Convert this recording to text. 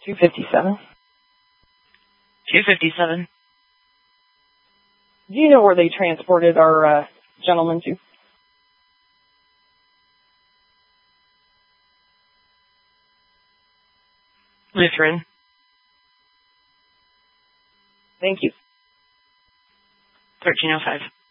257. 257. Do you know where they transported our gentleman to? Lutheran. Thank you. 1305.